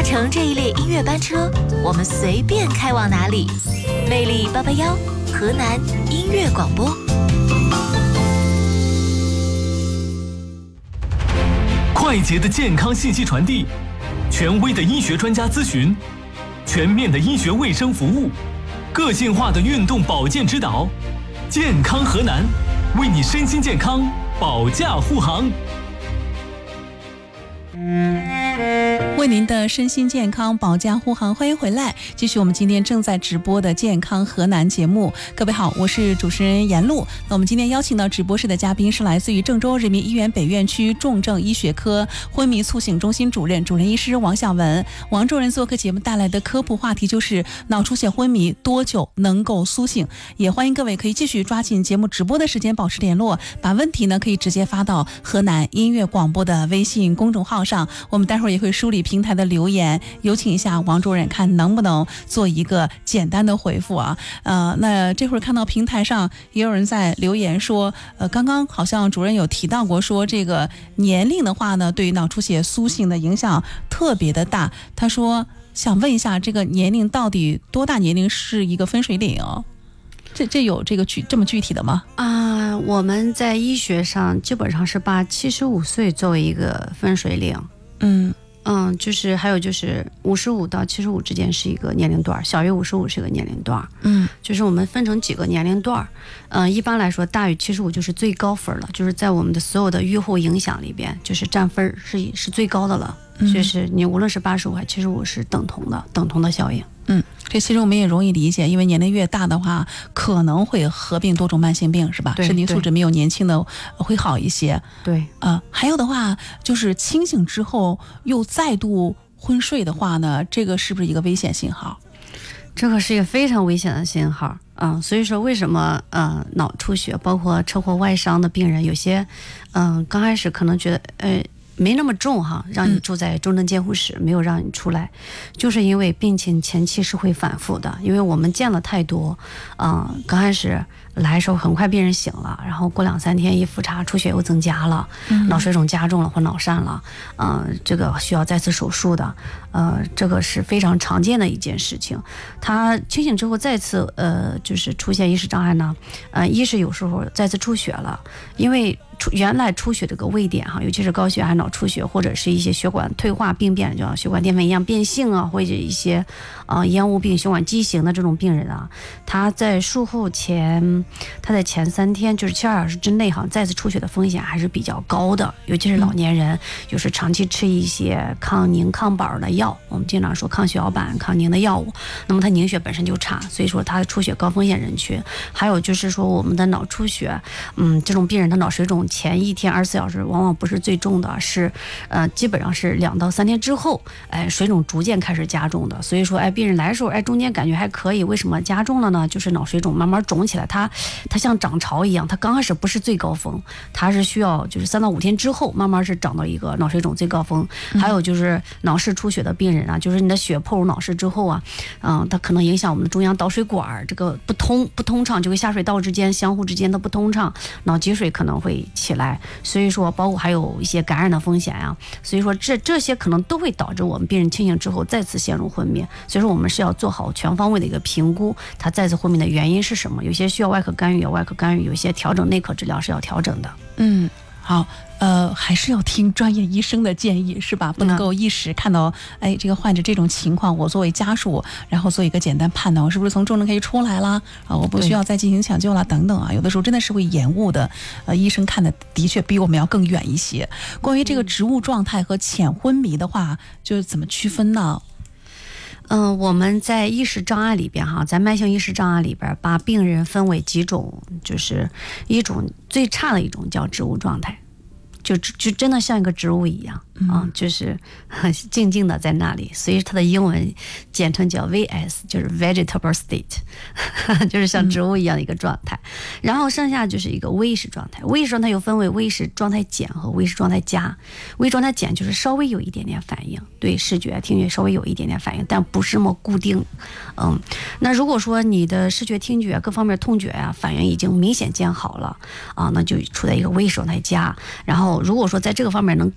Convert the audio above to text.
乘这一列音乐班车，我们随便开往哪里。魅力881，河南音乐广播。 快捷的健康信息传递，权威的医学专家咨询，全面的医学卫生服务，个性化的运动保健指导。健康河南，为你身心健康保驾护航。 为您的身心健康保驾护航，欢迎回来，继续我们今天正在直播的健康河南节目。各位好，我是主持人闫露。那我们今天邀请到直播室的嘉宾是来自于郑州人民医院北院区重症医学科昏迷促醒中心主任医师王晓文。王主任做客节目带来的科普话题就是脑出血昏迷多久能够苏醒，也欢迎各位可以继续抓紧节目直播的时间保持联络，把问题呢可以直接发到河南音乐广播的微信公众号上，我们待会儿也会梳理平台的留言，有请一下王主任看能不能做一个简单的回复啊。那这会儿看到平台上也有人在留言说，刚刚好像主任有提到过说这个年龄的话呢，对于脑出血苏醒的影响特别的大。他说想问一下，这个年龄到底多大年龄是一个分水岭？这有这个这么具体的吗？ 我们在医学上基本上是把75岁作为一个分水岭。就是还有就是55到75之间是一个年龄段，小于55是个年龄段。就是我们分成几个年龄段。一般来说大于75就是最高分了，就是在我们的所有的预后影响里边，就是占分是最高的了。就是你无论是85还75是等同的效应。 这其实我们也容易理解，因为年龄越大的话可能会合并多种慢性病，是吧？身体素质没有年轻的会好一些。 对， 还有的话就是清醒之后又再度昏睡的话呢，这个是不是一个危险信号？ 这个是一个非常危险的信号。所以说为什么脑出血包括车祸外伤的病人，有些刚开始可能觉得没那么重哈，让你住在重症监护室，没有让你出来，就是因为病情前期是会反复的，因为我们见了太多，刚开始来的时候很快病人醒了，然后过2-3天一复查出血又增加了，脑水肿加重了或脑疝了，这个需要再次手术的，这个是非常常见的一件事情。他清醒之后再次就是出现意识障碍呢，一是有时候再次出血了，因为原来出血这个位点哈，尤其是高血压脑出血或者是一些血管退化病变，就像血管淀粉一样变性啊，或者一些烟雾病、血管畸形的这种病人啊，他在术后他在前3天就是72小时之内哈，再次出血的风险还是比较高的，尤其是老年人，就是长期吃一些抗凝抗保的药，我们经常说抗血小板、抗凝的药物，那么他凝血本身就差，所以说他的出血高风险人群。还有就是说我们的脑出血，这种病人的脑水肿前1天24小时往往不是最重的，是基本上是2到3天之后，水肿逐渐开始加重的。所以说病人来的时候中间感觉还可以，为什么加重了呢？就是脑水肿慢慢肿起来，它像涨潮一样，它刚开始不是最高峰，它是需要就是3到5天之后慢慢是涨到一个脑水肿最高峰。还有就是脑室出血的病人啊，就是你的血破入脑室之后啊，它可能影响我们的中央导水管，这个不通畅，就跟下水道之间相互之间的不通畅，脑积水可能会起来，所以说包括还有一些感染的风险呀，所以说这些可能都会导致我们病人清醒之后再次陷入昏迷。所以说我们是要做好全方位的一个评估，他再次昏迷的原因是什么？有些需要外科干预，有些调整内科治疗是要调整的。 好，还是要听专业医生的建议，是吧？不能够一时看到这个患者这种情况，我作为家属然后做一个简单判断，我是不是从重症可以出来啦？我不需要再进行抢救了等等啊，有的时候真的是会延误的。医生看的的确比我们要更远一些。关于这个植物状态和浅昏迷的话，就是怎么区分呢？ 我们在意识障碍里边哈，在慢性意识障碍里边，把病人分为几种，就是一种最差的一种叫植物状态，就真的像一个植物一样就是静静的在那里，所以它的英文简称叫 VS， 就是 vegetable state 就是像植物一样的一个状态。然后剩下就是一个微意识状态，微意识状态又分为微意识状态减和微意识状态加。微意识状态减就是稍微有一点点反应，对视觉听觉稍微有一点点反应，但不是那么固定。那如果说你的视觉听觉各方面痛觉反应已经明显见好了那就处在一个微意识状态加。然后如果说在这个方面能